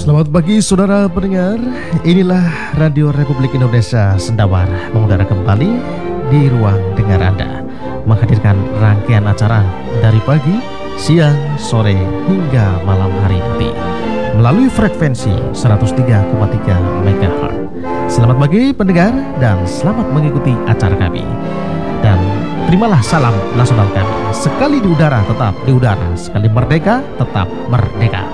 Selamat pagi saudara pendengar. Inilah Radio Republik Indonesia Sendawar mengudara kembali di ruang dengar Anda, menghadirkan rangkaian acara dari pagi, siang, sore hingga malam hari nanti melalui frekuensi 103,3 MHz. Selamat pagi pendengar dan selamat mengikuti acara kami. Dan terimalah salam nasional kami. Sekali di udara tetap di udara, sekali merdeka tetap merdeka.